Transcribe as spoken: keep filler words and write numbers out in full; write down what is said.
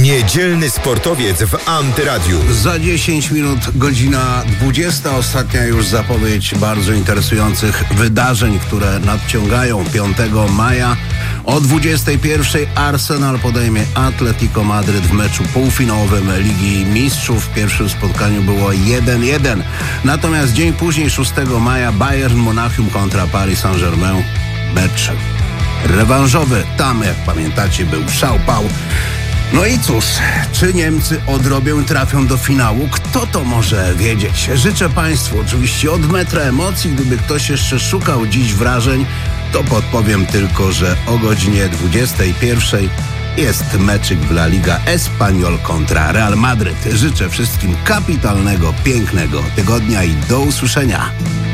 Niedzielny sportowiec w Antyradiu. Za dziesięć minut godzina dwudziesta. Ostatnia już zapowiedź bardzo interesujących wydarzeń, które nadciągają piątego maja. O dwudziestej pierwszej Arsenal podejmie Atletico Madryt w meczu półfinałowym Ligi Mistrzów. W pierwszym spotkaniu było jeden jeden. Natomiast dzień później, szóstego maja, Bayern Monachium kontra Paris Saint-Germain. Mecz rewanżowy. Tam, jak pamiętacie, był szałpał. No i cóż, czy Niemcy odrobią i trafią do finału? Kto to może wiedzieć? Życzę Państwu oczywiście od metra emocji. Gdyby ktoś jeszcze szukał dziś wrażeń, to podpowiem tylko, że o godzinie dwudziestej pierwszej jest meczyk w La Liga Espanyol kontra Real Madryt. Życzę wszystkim kapitalnego, pięknego tygodnia i do usłyszenia.